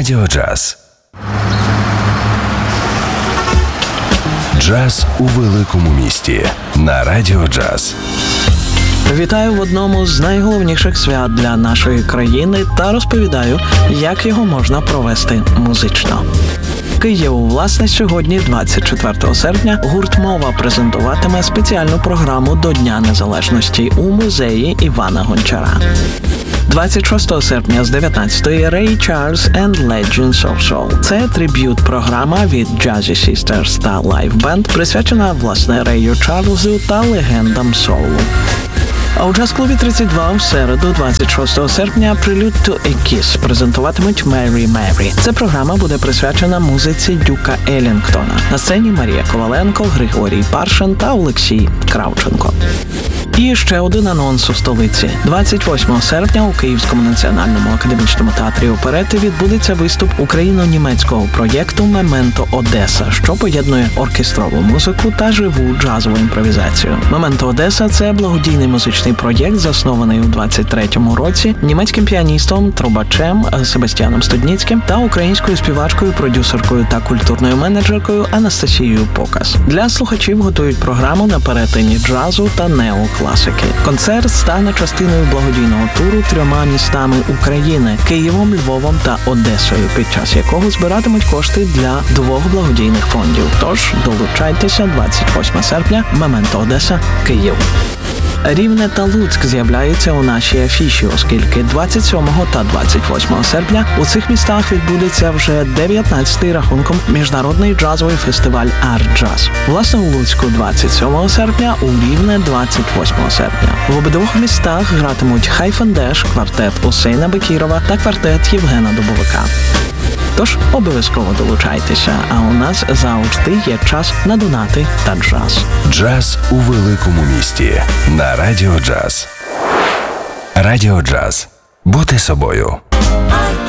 Радіо Джаз. Джаз у великому місті на Радіо Джаз. Вітаю в одному з найголовніших свят для нашої країни та розповідаю, як його можна провести музично. Києву, власне, сьогодні, 24 серпня, гурт «Мова» презентуватиме спеціальну програму до Дня Незалежності у музеї Івана Гончара. 26 серпня з 19-ї Ray Charles and Legends of Soul. Це триб'ют-програма від Jazzy Sisters та лайв-бенд, присвячена, власне, Рею Чарльзу та легендам соулу. А у джаз-клубі 32 в середу, 26 серпня, Prelude to a Kiss презентуватимуть Mary Mary. Ця програма буде присвячена музиці Дюка Еллінгтона. На сцені Марія Коваленко, Григорій Паршин та Олексій Кравченко. І ще один анонс у столиці. 28 серпня у Київському національному академічному театрі оперети відбудеться виступ україно-німецького проєкту «Мементо Одеса», що поєднує оркестрову музику та живу джазову імпровізацію. «Мементо Одеса» – це благодійний музичний проєкт, заснований у 23-му році німецьким піаністом, трубачем Себастьяном Студніцьким та українською співачкою, продюсеркою та культурною менеджеркою Анастасією Покас. Для слухачів готують програму на перетині джазу та неокласики. Концерт стане частиною благодійного туру 3 містами України – Києвом, Львовом та Одесою, під час якого збиратимуть кошти для 2 благодійних фондів. Тож долучайтеся 28 серпня, «Мементо Одеса», Київ. Рівне та Луцьк з'являються у нашій афіші, оскільки 27 та 28 серпня у цих містах відбудеться вже 19-й рахунком міжнародний джазовий фестиваль «Арт-джаз». Власне, у Луцьку 27 серпня, у Рівне 28 серпня. В обидвох містах гратимуть Хайфендеш, квартет Усейна Бекірова та квартет Євгена Дубовика. Тож обов'язково долучайтеся, а у нас завжди є час на донати та джаз. Джаз у великому місті на Радіо Джаз. Радіо Джаз. Бути собою.